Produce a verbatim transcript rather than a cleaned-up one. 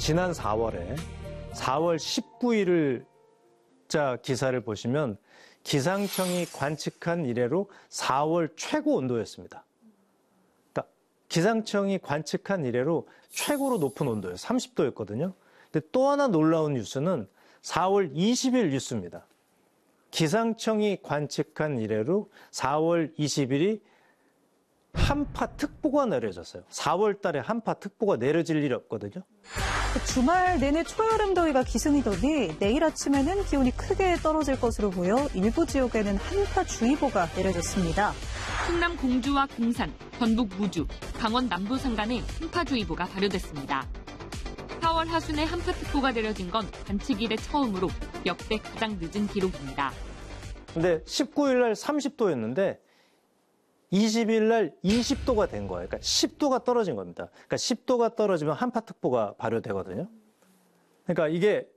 지난 사월에 사월 십구일을 자 기사를 보시면 기상청이 관측한 이래로 사월 최고 온도였습니다. 그러니까 기상청이 관측한 이래로 최고로 높은 온도예요. 삼십 도였거든요. 근데 또 하나 놀라운 뉴스는 사월 이십일 뉴스입니다. 기상청이 관측한 이래로 사월 이십일이 한파특보가 내려졌어요. 사월 달에 한파특보가 내려질 일이 없거든요. 주말 내내 초여름 더위가 기승이더니 내일 아침에는 기온이 크게 떨어질 것으로 보여 일부 지역에는 한파주의보가 내려졌습니다. 충남 공주와 공산, 전북 무주, 강원 남부 산간에 한파주의보가 발효됐습니다. 사월 하순에 한파특보가 내려진 건 관측 이래 처음으로 역대 가장 늦은 기록입니다. 근데 십구일 날 삼십 도였는데 이십일 날 이십 도가 된 거예요. 그러니까 십 도가 떨어진 겁니다. 그러니까 십 도가 떨어지면 한파특보가 발효되거든요. 그러니까 이게